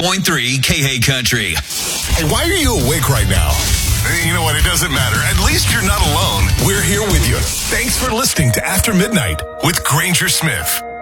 106.3 KA Country. Hey, why are you awake right now? You know what? It doesn't matter. At least you're not alone. We're here with you. Thanks for listening to After Midnight with Granger Smith.